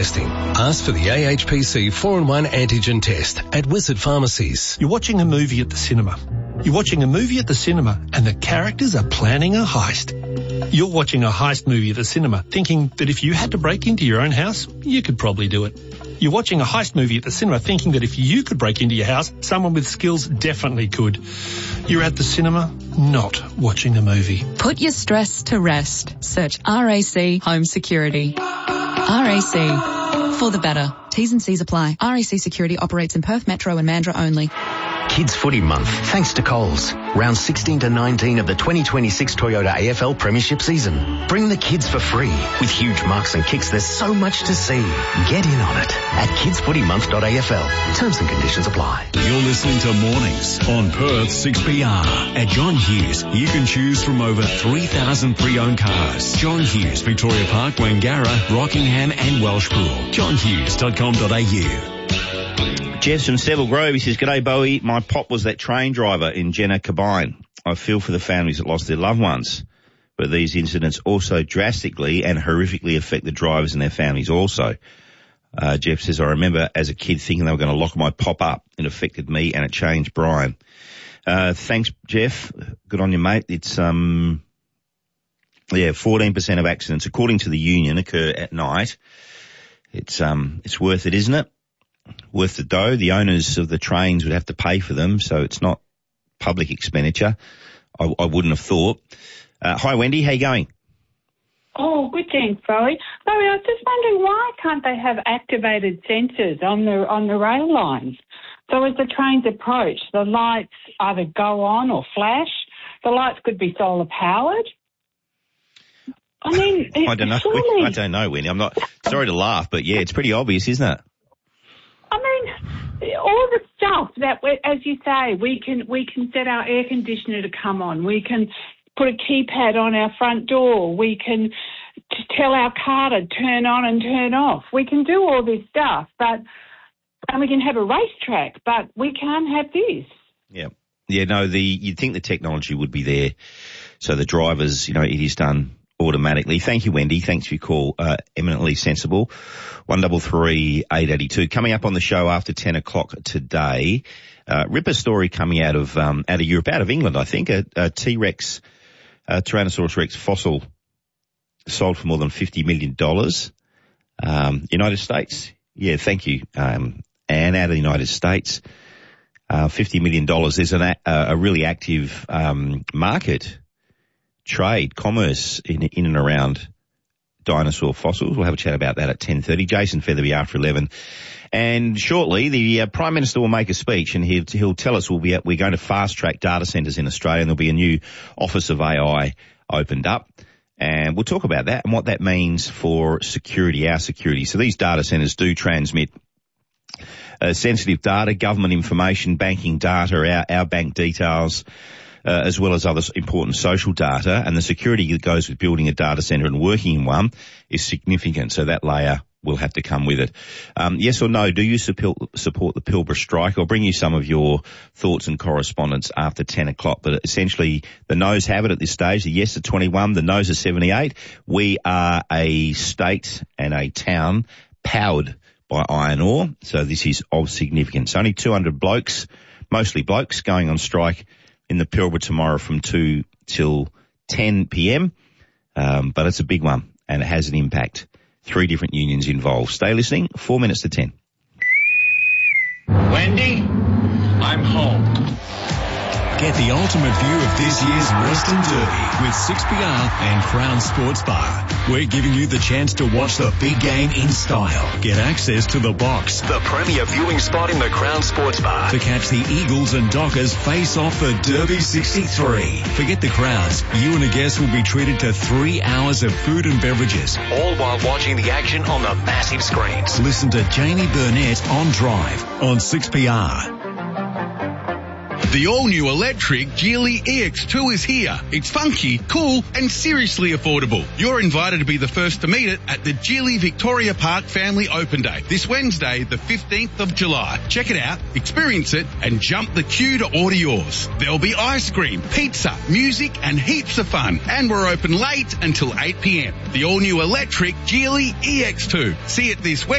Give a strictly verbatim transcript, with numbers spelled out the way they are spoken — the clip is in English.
Testing. Ask for the A H P C four in one antigen test at Wizard Pharmacies. You're watching a movie at the cinema. You're watching a movie at the cinema and the characters are planning a heist. You're watching a heist movie at the cinema thinking that if you had to break into your own house, you could probably do it. You're watching a heist movie at the cinema thinking that if you could break into your house, someone with skills definitely could. You're at the cinema, not watching a movie. Put your stress to rest. Search R A C Home Security. R A C. For the better. T's and C's apply. R A C Security operates in Perth Metro and Mandurah only. Kids Footy Month, thanks to Coles. Round sixteen to nineteen of the twenty twenty-six Toyota A F L Premiership season. Bring the kids for free. With huge marks and kicks, there's so much to see. Get in on it at kids footy month dot A F L. Terms and conditions apply. You're listening to Mornings on Perth six P R. At John Hughes, you can choose from over three thousand pre-owned cars. John Hughes, Victoria Park, Wangara, Rockingham and Welshpool. john hughes dot com dot a u. Jeff's from Seville Grove. He says, "G'day, Bowie. My pop was that train driver in Jenna Cabine. I feel for the families that lost their loved ones. But these incidents also drastically and horrifically affect the drivers and their families also." Uh, Jeff says, "I remember as a kid thinking they were going to lock my pop up. It affected me and it changed Brian." Uh, thanks, Jeff. Good on you, mate. It's, um, yeah, fourteen percent of accidents, according to the union, occur at night. It's, um, it's worth it, isn't it? Worth the dough. The owners of the trains would have to pay for them, so it's not public expenditure. I, I wouldn't have thought. Uh, hi, Wendy. How you going? Oh, good, thanks, Bowie. Bowie, I was just wondering, why can't they have activated sensors on the on the rail lines? So as the trains approach, the lights either go on or flash. The lights could be solar powered. I mean, I don't know. Surely, I don't know, Wendy. I'm not sorry to laugh, but yeah, it's pretty obvious, isn't it? I mean, all the stuff that, we, as you say, we can we can set our air conditioner to come on. We can put a keypad on our front door. We can t- tell our car to turn on and turn off. We can do all this stuff, but and we can have a racetrack, but we can't have this. Yeah, yeah. No, the you'd think the technology would be there, so the drivers, you know, it is done automatically. Thank you, Wendy. Thanks for your call. Uh, eminently sensible. One double three eight eighty two. Coming up on the show after ten o'clock today, uh, ripper story coming out of um, out of Europe, out of England, I think. A, a T-Rex, a Tyrannosaurus Rex fossil sold for more than fifty million dollars. Um, United States, yeah, thank you. Um, and out of the United States, uh, fifty million dollars. There's an a, a really active um, market. Trade, commerce in, in and around dinosaur fossils. We'll have a chat about that at ten thirty. Jason Featherby after eleven. And shortly, the uh, Prime Minister will make a speech and he'll, he'll tell us we'll be at, we're going to fast-track data centres in Australia and there'll be a new Office of A I opened up. And we'll talk about that and what that means for security, our security. So these data centres do transmit uh, sensitive data, government information, banking data, our, our bank details, Uh, as well as other important social data, and the security that goes with building a data centre and working in one is significant, so that layer will have to come with it. Um, yes or no, do you support, support the Pilbara strike? I'll bring you some of your thoughts and correspondence after ten o'clock, but essentially the no's have it at this stage. The yes are twenty-one, the no's are seventy-eight. We are a state and a town powered by iron ore, so this is of significance. Only two hundred blokes, mostly blokes, going on strike in the Pilbara tomorrow from two till ten p.m. Um, but it's a big one and it has an impact. Three different unions involved. Stay listening. Four minutes to ten. Wendy, I'm home. Get the ultimate view of this year's Western Derby with six P R and Crown Sports Bar. We're giving you the chance to watch the big game in style. Get access to the box, the premier viewing spot in the Crown Sports Bar, to catch the Eagles and Dockers face off for Derby sixty-three. Forget the crowds. You and a guest will be treated to three hours of food and beverages, all while watching the action on the massive screens. Listen to Jamie Burnett on Drive on six P R. The all-new electric Geely E X two is here. It's funky, cool, and seriously affordable. You're invited to be the first to meet it at the Geely Victoria Park Family Open Day this Wednesday, the fifteenth of July. Check it out, experience it, and jump the queue to order yours. There'll be ice cream, pizza, music, and heaps of fun. And we're open late until eight p.m. The all-new electric Geely E X two. See it this Wednesday.